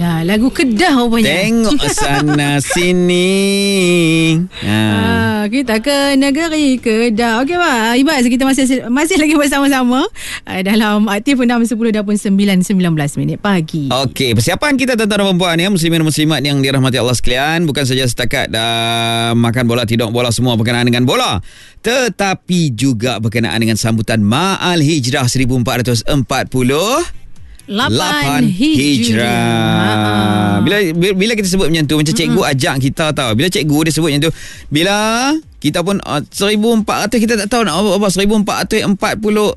Lah, lagu Kedah rupanya. Tengok sana sini. Kita ke negeri Kedah. Okey, Pak. Ibas, kita masih lagi bersama-sama dalam Aktif 6.10 dan pun 9.19 pagi. Okey, persiapan kita tuan-tuan dan perempuan ya, muslimin dan muslimat yang dirahmati Allah sekalian, bukan saja setakat makan bola, tidur bola, semua berkenaan dengan bola, tetapi juga berkenaan dengan sambutan Ma'al Hijrah 1448 Hijrah. Bila kita sebut macam tu, macam cikgu ajak kita tahu. Bila cikgu dia sebut macam tu, bila kita pun 1400 kita tak tahu nak apa 1440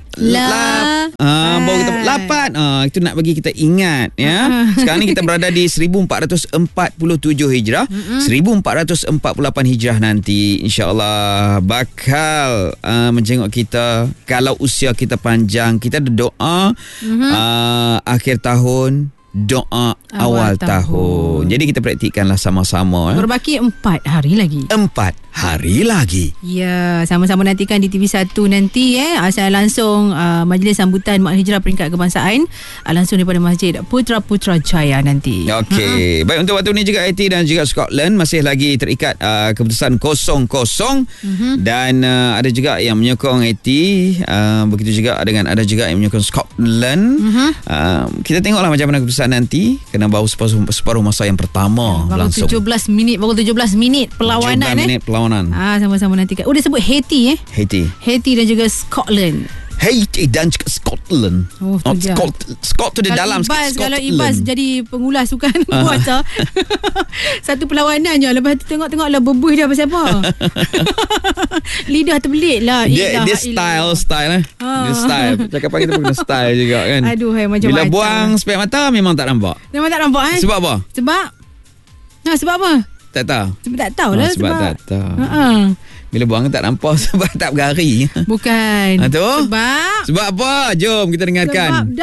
baru kita 8. Itu nak bagi kita ingat ya. Sekarang ni kita berada di 1447 Hijrah. 1448 Hijrah nanti insya-Allah bakal menjenguk kita. Kalau usia kita panjang, kita ada doa akhir tahun, doa awal tahun. Jadi kita praktikkanlah sama-sama. Berbaki 4 hari lagi. 4 hari lagi. Ya, sama-sama nantikan di TV1 nanti asal langsung majlis sambutan Ma'al Hijrah peringkat kebangsaan langsung daripada Masjid Putra Jaya nanti. Okey. Baik, untuk waktu ni juga IT dan juga Scotland masih lagi terikat keputusan 0-0 dan ada juga yang menyokong IT, begitu juga dengan ada juga yang menyokong Scotland. Kita tengoklah macam mana keputusan nanti, kena baru separuh masa yang pertama baru langsung. 17 minit perlawanan. 17 minit perlawanan. Sama-sama nantikan. Dia sebut Haiti Haiti dan juga Scotland. Haiti dan juga Scotland. Scott tu di dalam Ibas, Scotland. kalau Ibas jadi pengulas sukan puasa satu perlawanan je, lepas tu tengok-tengoklah bebuh dia apa-siapa. Lidah terbelit lah. Dia style dia style. Cakapan kita pun kena style juga kan. Aduh, macam-macam. Bila buang spek mata memang tak nampak. Sebab apa? Sebab apa? Tak tahu. Sebab tak tahulah. Sebab tak tahu. Bila buang tak nampak sebab tak bergari. Bukan. Sebab apa? Jom kita dengarkan.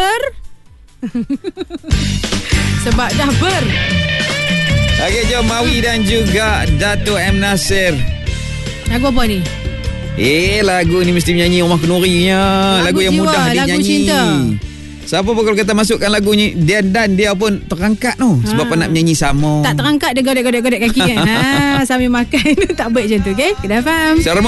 Sebab dah ber. Okey, jom Mawi dan juga Dato' M. Nasir. Lagu apa ni? Lagu ni mesti menyanyi Omar Kenurinya. Lagu yang jiwa, mudah dia lagu nyanyi. Cinta. Siapa pun kalau kita masukkan lagu ni, dia pun terangkat tu. Sebab nak menyanyi sama. Tak terangkat, dia godek-godek kaki kan. Sambil makan. Tak baik macam tu, okay? Kita faham.